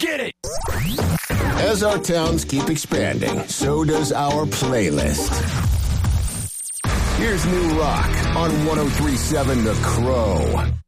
get it. As our towns keep expanding, so does our playlist. Here's new rock on 103.7 The Crow.